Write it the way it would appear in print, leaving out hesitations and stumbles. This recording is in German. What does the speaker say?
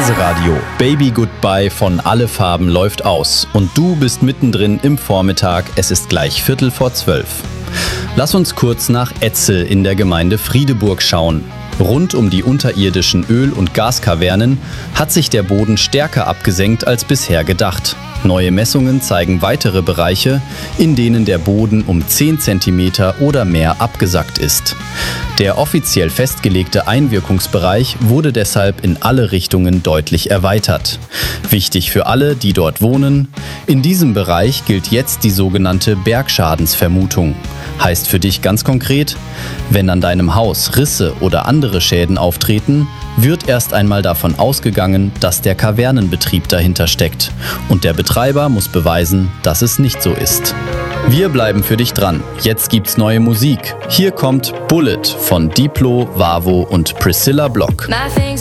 Börse-Radio. Baby Goodbye von Alle Farben läuft aus. Und du bist mittendrin im Vormittag. Es ist gleich 11:45. Lass uns kurz nach Etzel in der Gemeinde Friedeburg schauen. Rund um die unterirdischen Öl- und Gaskavernen hat sich der Boden stärker abgesenkt als bisher gedacht. Neue Messungen zeigen weitere Bereiche, in denen der Boden um 10 cm oder mehr abgesackt ist. Der offiziell festgelegte Einwirkungsbereich wurde deshalb in alle Richtungen deutlich erweitert. Wichtig für alle, die dort wohnen: In diesem Bereich gilt jetzt die sogenannte Bergschadensvermutung. Heißt für dich ganz konkret: Wenn an deinem Haus Risse oder andere Schäden auftreten, wird erst einmal davon ausgegangen, dass der Kavernenbetrieb dahinter steckt. Und der Betreiber muss beweisen, dass es nicht so ist. Wir bleiben für dich dran. Jetzt gibt's neue Musik. Hier kommt Bullet von Diplo, Vavo und Priscilla Block.